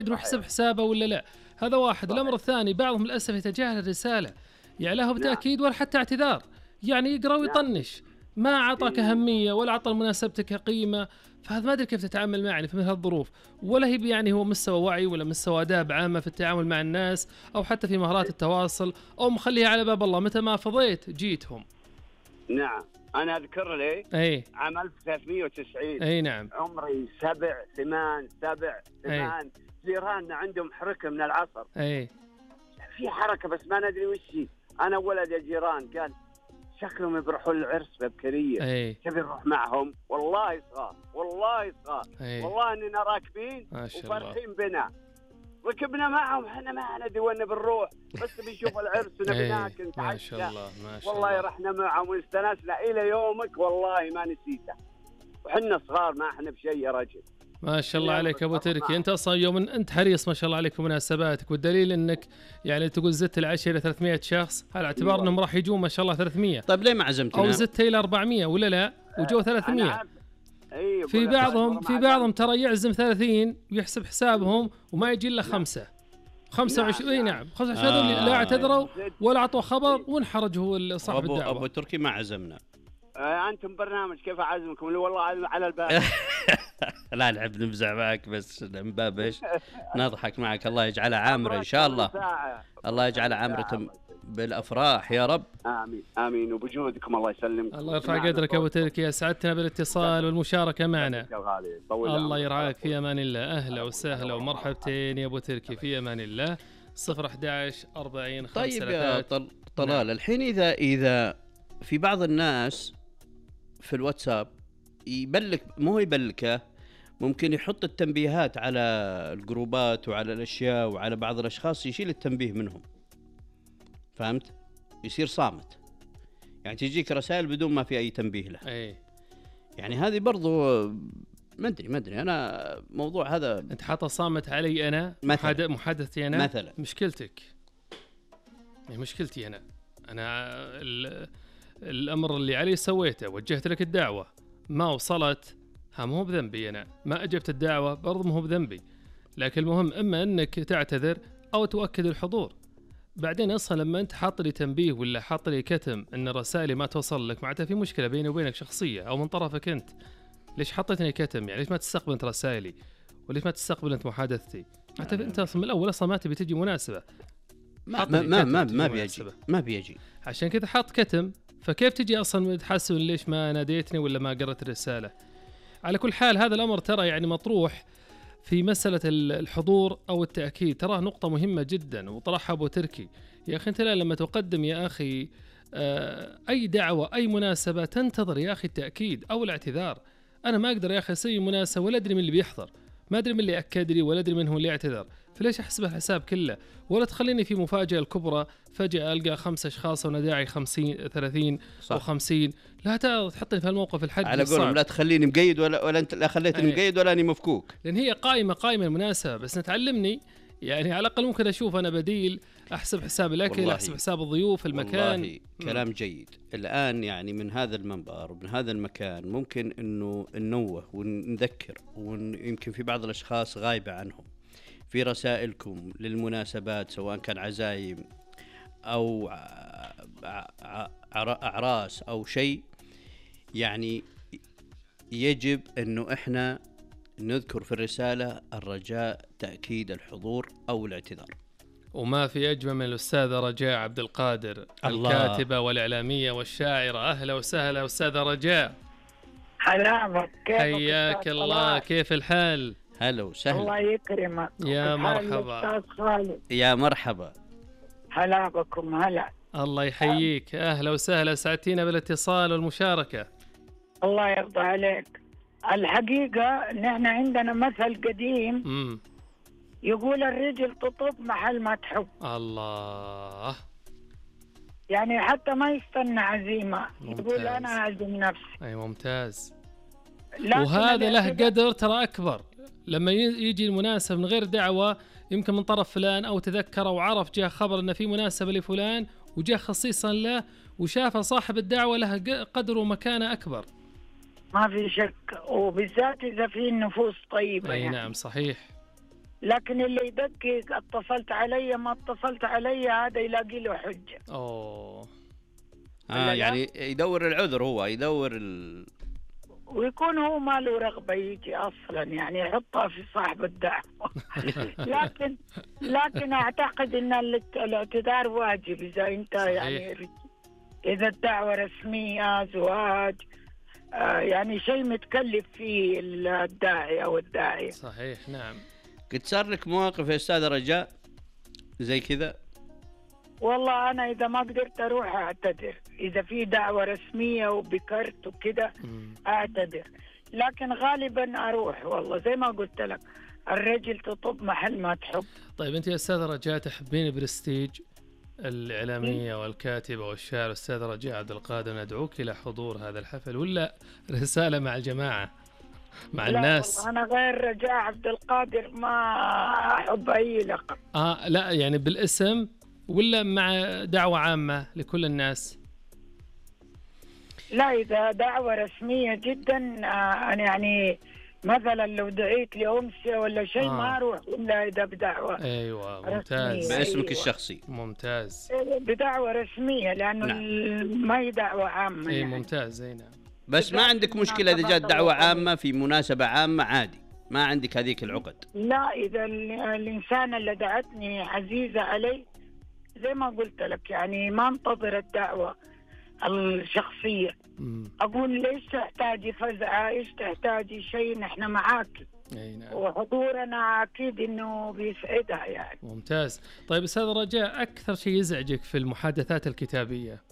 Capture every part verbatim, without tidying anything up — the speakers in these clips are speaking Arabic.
يدرون يحسب حسابه ولا لا. هذا واحد. صحيح. الأمر الثاني بعضهم للأسف يتجاهل الرسالة، يعني له بتأكيد ولا حتى اعتذار، يعني يقرأ ويطنش، ما أعطاك أهمية ولا أعطى مناسبتك قيمة. فهذا ما أدري كيف تتعامل معه يعني في مثل هالظروف، ولا هي يعني هو مستوى وعي ولا مستوى آداب عامة في التعامل مع الناس، أو حتى في مهارات التواصل، أو مخليها على باب الله متى ما فضيت جيتهم. نعم أنا أذكر لي أي. عام ألف وثلاثمئة وتسعين. أي نعم. عمري سبع ثمان سبع ثمان. جيراننا عندهم حركة من العصر. أي. في حركة بس ما ندري وش هي. أنا ولد الجيران قال شكلهم بيروحوا العرس ببكرية، تبي نروح معهم؟ والله صغار والله صغار والله اننا راكبين وفرحين بنا، ركبنا معهم احنا ما ندري وين بنروح، بس بنشوف العرس ونبي ناكل نتعشى. ما شاء الله ما شاء والله الله. رحنا معهم واستانسنا الى يومك، والله ما نسيته، وحنا صغار ما احنا بشيء يا رجل. ما شاء الله عليك ابو تركي، انت اصلا يوم انت حريص ما شاء الله عليك في مناسباتك، والدليل انك يعني تقول زدت العشاء الى ثلاثمئة شخص على اعتبار انهم راح يجون ما شاء الله ثلاثمئة. طيب ليه ما عزمتنا؟ او زدت الى أربعمئة ولا لا وجو ثلاثمئة. أيوة في بعضهم في بعضهم ترى يعزم ثلاثين ويحسب حسابهم وما يجي الا خمسة خمسة وعشرين. اي نعم خمسة وعشرين هذول لا اعتذروا ولا اعطوا خبر وانحرج هو صاحب الدعوه. ابو تركي ما عزمنا. آه انتم برنامج كيف اعزمكم؟ والله على الباب. لا نحب نمزح معك بس من باب ايش نضحك معك. الله يجعلها عامره ان شاء الله. الله يجعلها عامره بالافراح يا رب. امين امين وبوجودكم الله يسلمكم. الله يرفع قدرك ابو تركي، اسعدتنا بالاتصال والمشاركه معنا. الله يرعاك في امان الله. اهلا وسهلا ومرحبتين يا ابو تركي في امان الله. صفر أحد عشر أربعين خمسة. طيب يا طلال الحين اذا اذا في بعض الناس في الواتساب يبلك مو يبلكه، ممكن يحط التنبيهات على الجروبات وعلى الاشياء وعلى بعض الاشخاص يشيل التنبيه منهم، فهمت؟ يصير صامت، يعني تجيك رسائل بدون ما في اي تنبيه له. اي يعني هذه برضو ما ادري ما ادري انا موضوع هذا انت حاطه صامت علي انا مثلا محادثتي انا مثلا. مشكلتك هي مشكلتي انا انا الامر اللي علي سويته، وجهت لك الدعوه ما وصلت، ها مو بذنبي، انا ما اجبت الدعوه برضو مو بذنبي، لكن المهم اما انك تعتذر او تؤكد الحضور. بعدين اصلا لما انت حاط لي تنبيه ولا حاط لي كتم ان رسائلي ما توصل لك، معناته في مشكله بيني وبينك شخصيه او من طرفك انت. ليش حطيتني كتم؟ يعني ليش ما تستقبل انت رسائلي؟ وليش ما تستقبل انت محادثتي؟ حتى انت اصلا من الاول اصلا ما تبي تجي مناسبه. ما ما ما, ما, ما بيجي ما بيجي عشان كذا حاط كتم، فكيف تجي اصلا تحسن ليش ما ناديتني ولا ما قرأت الرساله؟ على كل حال هذا الامر ترى يعني مطروح في مسألة الحضور أو التأكيد، تراه نقطة مهمة جدا وطرحها أبو تركي. يا أخي أنت لما تقدم يا أخي أي دعوة أي مناسبة تنتظر يا أخي التأكيد أو الاعتذار. أنا ما أقدر يا أخي أسوي مناسبة ولا أدري من اللي بيحضر، ما أدري من اللي أكد لي ولا أدري من هو اللي اعتذر، فليش أحسب الحساب كله؟ ولا تخليني في مفاجأة الكبرى فجأة ألقى خمسة أشخاص وأنا داعي خمسين ثلاثين أو خمسين. لا تحطني في الموقف الحد على قولهم لا تخليني مقيد ولا ولا أنت لا خليتني مقيد ولا أني مفكوك، لأن هي قائمة قائمة المناسبة، بس نتعلمني يعني على الأقل ممكن أشوف أنا بديل، أحسب حساب الأكل، أحسب حساب الضيوف، المكان. والله كلام جيد. الآن يعني من هذا المنبر ومن هذا المكان ممكن إنه ننوه ونذكر، ويمكن في بعض الأشخاص غايبة عنهم في رسائلكم للمناسبات سواء كان عزايم أو أعراس أو شيء، يعني يجب أنه إحنا نذكر في الرسالة الرجاء تأكيد الحضور أو الاعتذار. وما في أجمل من الأستاذة رجاء عبد القادر الله. الكاتبة والإعلامية والشاعرة. أهلا وسهلا أستاذة رجاء. حلامك كيفك؟ حياك الله، كيف الحال؟ هلا وسهلا. الله يكرمك. يا مرحبا يا مرحبا. هلا بكم. هلا الله يحييك. أهلا وسهلا، سعدتينا بالاتصال والمشاركة. الله يرضى عليك. الحقيقة نحن عندنا مثل قديم مم. يقول الرجل تطب محل ما تحب. الله. يعني حتى ما يستنى عزيمة، يقول أنا أعزم نفسي. أي ممتاز. وهذا له قدر ترى أكبر لما يجي المناسبة من غير دعوة، يمكن من طرف فلان أو تذكر أو عرف جاء خبر أن في مناسبة لفلان وجاء خصيصا له وشاف صاحب الدعوة له قدر ومكانة أكبر. ما في شك، وبالذات إذا في النفوس طيبة. أي يعني. نعم صحيح. لكن اللي يدقق اتصلت علي ما اتصلت علي هذا يلاقي له حجة. أوه آه يعني يدور العذر، هو يدور ال... ويكون هو ما له رغبة يجي أصلا، يعني يحطها في صاحب الدعوة. لكن لكن أعتقد أن الاعتذار واجب إذا أنت صحيح. يعني إذا الدعوة رسمية زواج آه يعني شيء متكلف فيه الداعي أو الداعية. صحيح نعم. قد صار لك مواقف يا أستاذ رجاء زي كذا؟ والله أنا إذا ما قدرت أروح أعتذر، إذا في دعوة رسمية وبكرت وكده أعتذر، لكن غالبا أروح. والله زي ما قلت لك الرجل تطب محل ما تحب. طيب أنت يا أستاذ رجاء تحبين برستيج الإعلامية والكاتبة والشاعر أستاذ رجاء عبد القادر، ندعوك إلى حضور هذا الحفل ولا رسالة مع الجماعة مع لا الناس؟ أنا غير رجاء عبد القادر ما أحب أي لقب. آه لا يعني بالاسم ولا مع دعوة عامة لكل الناس؟ لا إذا دعوة رسمية جدا آه أنا يعني مثلا لو دعيت لأمسية ولا شيء آه. ما أروح إلا إذا بدعوة. أيوة ممتاز. باسمك أيوة. الشخصي. ممتاز. بدعوة رسمية لأنه نعم. ما هي دعوة عامة. أي يعني. ممتاز. أي نعم. بس ما عندك مشكلة إذا جاءت دعوة عامة في مناسبة عامة عادي، ما عندك هذيك العقد؟ لا إذا الإنسان اللي دعتني عزيزة علي زي ما قلت لك يعني ما انتظر الدعوة الشخصية. مم. أقول ليش تحتاجي فزعة، إيش تحتاجي شيء، نحن معاك. أي نعم. وحضورنا أكيد إنه بيسعدها يعني. ممتاز. طيب أستاذ رجاء أكثر شيء يزعجك في المحادثات الكتابية؟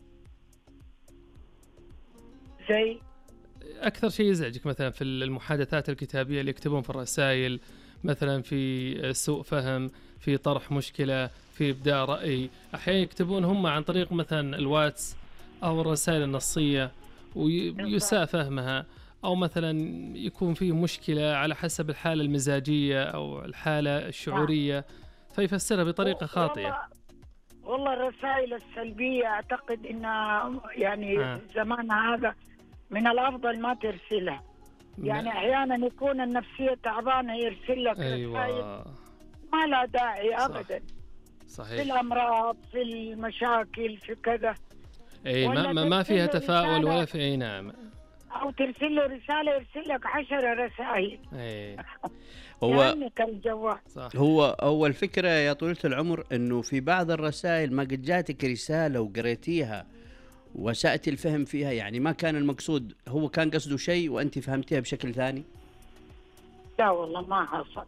زي أكثر شيء يزعجك مثلا في المحادثات الكتابية اللي يكتبون في الرسائل، مثلا في سوء فهم، في طرح مشكلة، في إبداء رأي، أحيانا يكتبون هم عن طريق مثلا الواتس أو الرسائل النصية ويساء فهمها، أو مثلا يكون فيه مشكلة على حسب الحالة المزاجية أو الحالة الشعورية فيفسرها بطريقة خاطئة. والله الرسائل السلبية أعتقد إنها يعني آه. زمان هذا من الأفضل ما ترسلها. يعني أحيانا يكون النفسية تعبانة يرسل لك أيوة. رسائل ما لا داعي أبدا. صحيح. في الأمراض، في المشاكل، في كذا. أي ما, ما فيها تفاؤل ولا في أي نعم. أو ترسل له رسالة يرسل لك عشر رسائل. أي. هو صح. هو هو الفكرة يا طويلة العمر إنه في بعض الرسائل ما قد جاتك رسالة وقريتيها وسأت الفهم فيها، يعني ما كان المقصود، هو كان قصده شيء وأنت فهمتيها بشكل ثاني. لا والله ما حصل.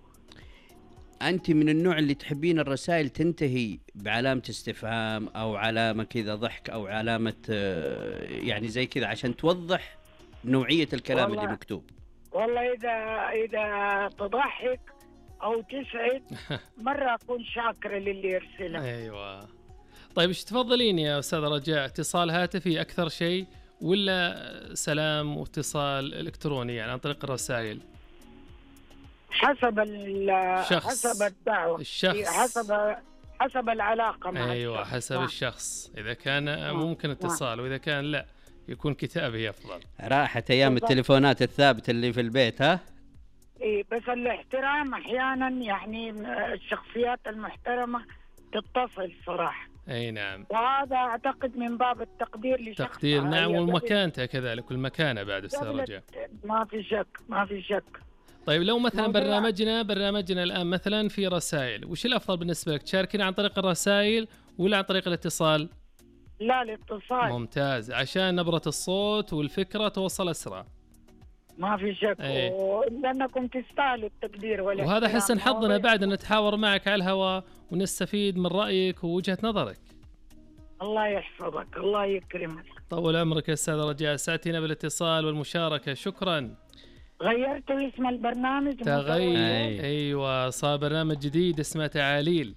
أنت من النوع اللي تحبين الرسائل تنتهي بعلامة استفهام أو علامة كذا ضحك أو علامة يعني زي كذا عشان توضح نوعية الكلام اللي مكتوب؟ والله إذا إذا تضحك أو تسعد مرة أكون شاكرة للي يرسله. أيوة. طيب إيش تفضلين يا أستاذ رجاء، اتصال هاتفي أكثر شيء ولا سلام واتصال إلكتروني يعني عن طريق الرسائل؟ حسب الشخص. حسب الدعوة. الشخص. حسب حسب العلاقة مع أيوة الشخص. حسب الشخص. إذا كان ممكن اتصال وإذا كان لا يكون كتابي أفضل. راحت أيام التليفونات الثابتة اللي في البيت ها؟ إيه بس الاحترام أحيانا يعني الشخصيات المحترمة تتصل صراحة. أي نعم. وهذا أعتقد من باب التقدير لشخص. تقدير نعم والمكانته كذلك والمكانة بعد أستاذ رجاء. ما في شك ما في شك. طيب لو مثلا برنامجنا برنامجنا الآن مثلا في رسائل، وش الأفضل بالنسبة لك، تشاركين عن طريق الرسائل ولا عن طريق الاتصال؟ لا الاتصال. ممتاز عشان نبرة الصوت والفكرة توصل أسرع. ما في شك. أيه. لأنكم تستاهلوا التقدير والاحترام. وهذا حسن حظنا بعد أن نتحاور معك على الهواء ونستفيد من رأيك ووجهة نظرك. الله يحفظك الله يكرمك. طول عمرك يا أستاذ رجاء، سأتينا بالاتصال والمشاركة، شكرا. غيرتوا اسم البرنامج؟ تغير. أي. أيوة صار برنامج جديد اسمه تعاليل.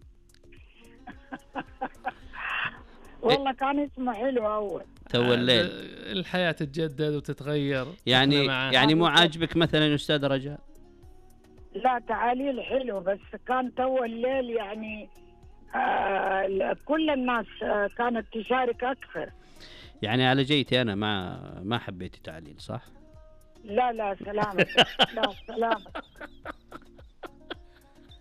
والله كان اسمه حلو أول. تو الليل. الحياة تتجدد وتتغير. يعني يعني مو عاجبك مثلا يا أستاذ رجاء؟ لا تعاليل حلو بس كان تو الليل يعني آه كل الناس آه كانت تشارك أكثر. يعني على جيتي أنا ما ما حبيتي تعليل صح؟ لا لا سلامتك. لا سلامتك.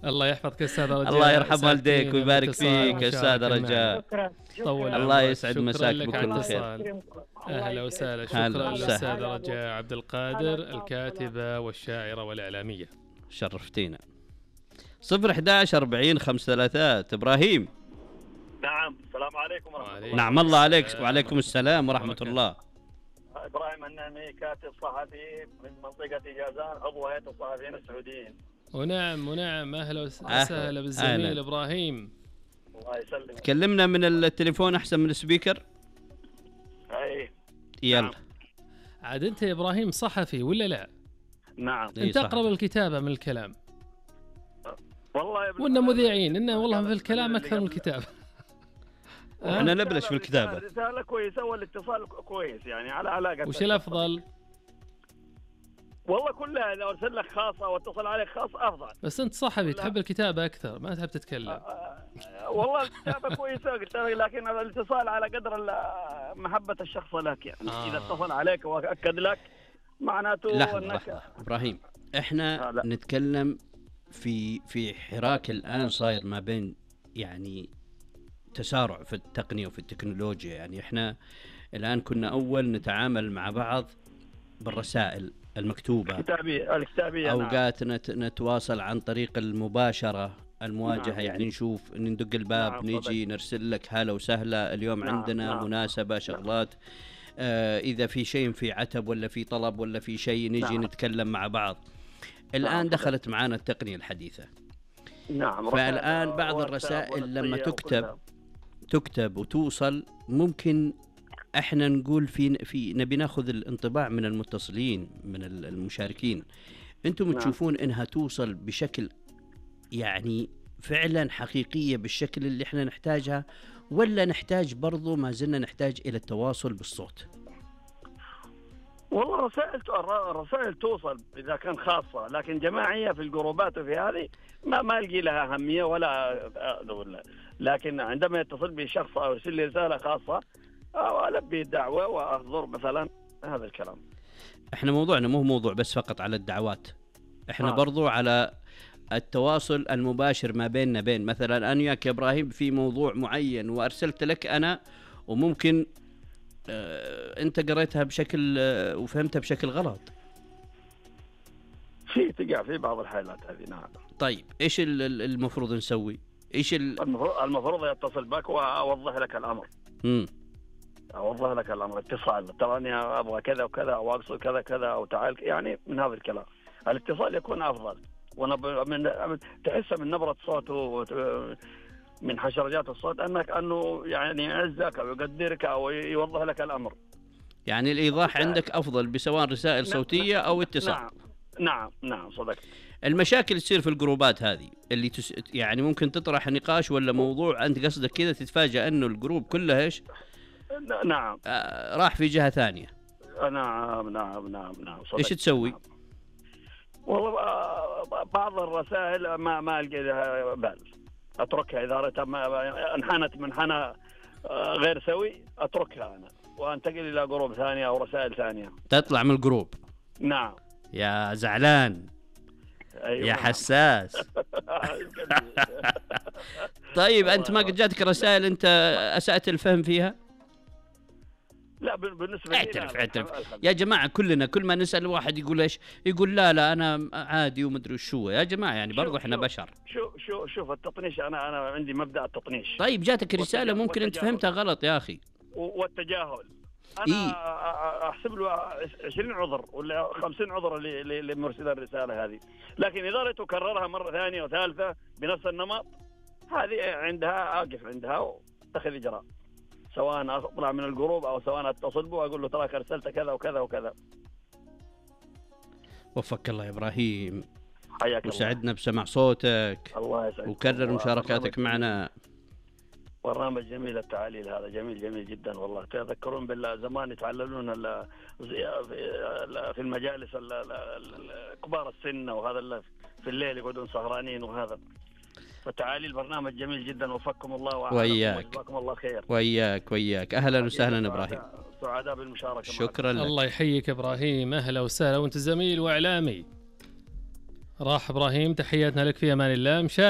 الله يحفظك استاذ رجاء. الله يرحم والديك ويبارك فيك استاذ رجاء. شكرا. طول الله يسعد شكراً مساك لك بكل على خير. الاتصال. اهلا وسهلا. شكرا للاستاذ رجاء عبد القادر الكاتبه والشاعره والاعلاميه. شرفتينا. صفر أحد عشر أربعين خمسة ثلاثات. ابراهيم. نعم. السلام عليكم ورحمه الله. نعم الله عليك وعليكم السلام ورحمه الله. ابراهيم النعمي كاتب صحفي من منطقه جازان عضو هيئه الصحفيين السعوديين. ونعم ونعم. اهلا وسهلا بالزميل أهلا. ابراهيم الله يسلمك. تكلمنا من التليفون احسن من السبيكر. اي يلا. نعم. عاد انت يا ابراهيم صحفي ولا لا؟ نعم. انت اقرب الكتابه من الكلام. والله وإننا مذيعين إننا والله في الكلام أكثر من الكتابة. احنا نبلش في الكتابة. رسالة كويسة والاتصال كويس يعني على علاقة. وش الأفضل؟ والله كلها إذا أرسل لك خاصة واتصل عليك خاص أفضل. بس أنت صحفي تحب الكتابة أكثر ما تحب تتكلم. أه والله الكتابة كويسة قلت لكن الاتصال على قدر محبة الشخص لك يعني. آه. إذا اتصل عليك وأكد لك معناته لحظة أنك لحظة. إبراهيم إحنا آه نتكلم في في حراك الآن صاير ما بين يعني تسارع في التقنية وفي التكنولوجيا. يعني إحنا الآن كنا أول نتعامل مع بعض بالرسائل المكتوبة الكتابية الكتابية أوقات نعم. نتواصل عن طريق المباشرة المواجهة. نعم. يعني نشوف ندق الباب. نعم. نيجي نرسل لك هلا وسهلا اليوم. نعم. عندنا نعم. مناسبة شغلات. آه إذا في شيء في عتب ولا في طلب ولا في شيء نيجي نعم. نتكلم مع بعض. الآن نعم. دخلت معنا التقنية الحديثة. نعم. فالآن بعض الرسائل لما تكتب تكتب وتوصل ممكن احنا نقول في في نبي ناخذ الانطباع من المتصلين من المشاركين. انتم نعم. تشوفون انها توصل بشكل يعني فعلا حقيقية بالشكل اللي احنا نحتاجها ولا نحتاج برضو ما زلنا نحتاج الى التواصل بالصوت؟ والله رسائل الرسائل توصل اذا كان خاصة لكن جماعية في الجروبات وفي هذه ما ما القي لها أهمية ولا. لكن عندما يتصل بي شخص او يرسل لي رسالة خاصة أو ألبي الدعوة وأحضر مثلا هذا الكلام. احنا موضوعنا مو موضوع بس فقط على الدعوات. احنا آه. برضو على التواصل المباشر ما بيننا بين مثلا أنا وياك يا إبراهيم في موضوع معين وأرسلت لك أنا وممكن اه أنت قريتها بشكل اه وفهمتها بشكل غلط. في تقع في بعض الحالات هذه. نعم. طيب إيش المفروض نسوي؟ إيش المفروض المفروض يتصل بك وأوضح لك الأمر. امم أوضح لك الأمر اتصال تراني أبغى كذا وكذا أو أقصد كذا كذا أو تعال يعني من هذا الكلام. الاتصال يكون أفضل ومن تحس من نبرة صوته من حشرجات الصوت أنك أنه يعني يعزك أو يقدرك أو يوضح لك الأمر. يعني الإيضاح عندك أفضل بسواء رسائل صوتية أو اتصال. نعم نعم نعم صدقت. المشاكل تصير في الجروبات هذه اللي تس... يعني ممكن تطرح نقاش ولا موضوع أنت قصدك كذا تتفاجأ أنه الجروب كله إيش؟ نعم. آه راح في جهة ثانية. نعم نعم نعم نعم. إيش تسوي؟ نعم. والله بعض الرسائل ما ما ألقى لها بال أتركها إذا رأيتها انحنت منحنى غير سوي أتركها أنا وأنتقل إلى جروب ثانية أو رسائل ثانية. تطلع من الجروب. نعم. يا زعلان. أيوة. يا حساس. طيب أنت ما قد جاتك رسائل أنت أسأت الفهم فيها؟ لا بالنسبة لي اعترف اعترف يا جماعة. كلنا كل ما نسأل واحد يقول إيش يقول لا لا أنا عادي ومدري وشو. يا جماعة يعني برضو إحنا بشر. شوف شوف شوف التطنيش أنا أنا عندي مبدأ التطنيش. طيب جاتك رسالة ممكن أنت فهمتها غلط يا أخي. والتجاهل أنا إيه؟ أحسب له عشرين عذر ولا خمسين عذر لمرسل الرسالة هذه. لكن إذا رأيت أكررها مرة ثانية وثالثة بنفس النمط هذه عندها أقف عندها واتخذ إجراء سواء أطلع من الجروب أو سواء أتصل به وأقول له تراك أرسلت كذا وكذا وكذا. وفقك الله يا إبراهيم. حياك وسعدنا بسمع صوتك. الله يسعدك. وكرر مشاركاتك معنا. برنامج جميل التعاليل هذا جميل جميل جدا والله. تذكرون بالله زمان يتعللون في المجالس كبار السن وهذا في الليل يقعدون سهرانين وهذا. فتعاليل برنامج جميل جدا وفقكم الله وإياك. وجزاكم الله خير. وإياك وإياك. أهلا وسهلا إبراهيم. سعداء بالمشاركة. شكرا لك. الله يحييك إبراهيم. أهلا وسهلا وأنت زميل وإعلامي. راح ابراهيم، تحياتنا لك، في امان الله.